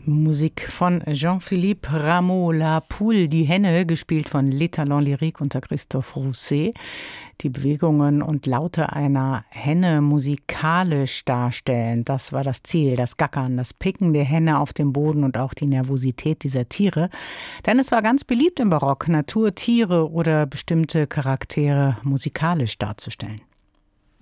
Musik von Jean-Philippe Rameau, La Poule, die Henne, gespielt von Les Talents Lyriques unter Christophe Rousset. Die Bewegungen und Laute einer Henne musikalisch darstellen, das war das Ziel, das Gackern, das Picken der Henne auf dem Boden und auch die Nervosität dieser Tiere. Denn es war ganz beliebt im Barock, Natur, Tiere oder bestimmte Charaktere musikalisch darzustellen.